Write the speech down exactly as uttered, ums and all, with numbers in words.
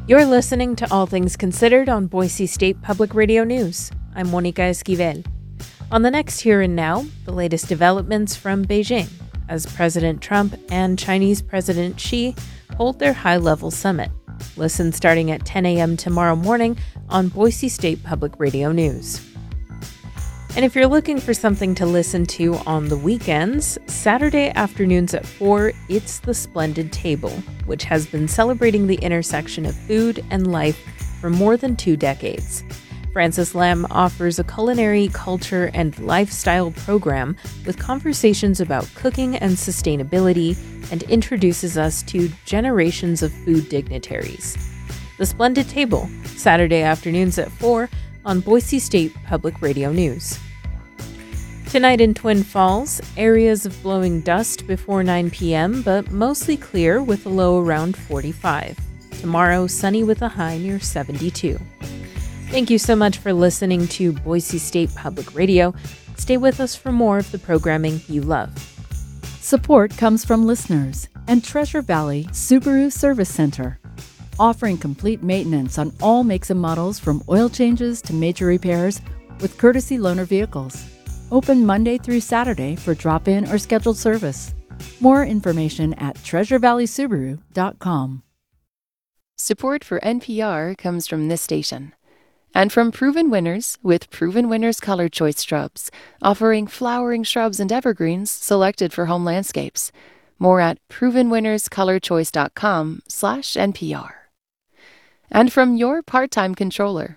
You're listening to All Things Considered on Boise State Public Radio News. I'm Monica Esquivel. On the next Here and Now, the latest developments from Beijing as President Trump and Chinese President Xi hold their high-level summit. Listen starting at ten a.m. tomorrow morning on Boise State Public Radio News. And if you're looking for something to listen to on the weekends, Saturday afternoons at four, it's The Splendid Table, which has been celebrating the intersection of food and life for more than two decades. Francis Lam offers a culinary, culture, and lifestyle program with conversations about cooking and sustainability and introduces us to generations of food dignitaries. The Splendid Table, Saturday afternoons at four on Boise State Public Radio News. Tonight in Twin Falls, areas of blowing dust before nine p.m., but mostly clear with a low around forty-five. Tomorrow, sunny with a high near seventy-two. Thank you so much for listening to Boise State Public Radio. Stay with us for more of the programming you love. Support comes from listeners and Treasure Valley Subaru Service Center, offering complete maintenance on all makes and models from oil changes to major repairs with courtesy loaner vehicles. Open Monday through Saturday for drop-in or scheduled service. More information at treasure valley subaru dot com. Support for N P R comes from this station and from Proven Winners with Proven Winners Color Choice Shrubs, offering flowering shrubs and evergreens selected for home landscapes. More at proven winners color choice dot com slash N P R. And from your part-time controller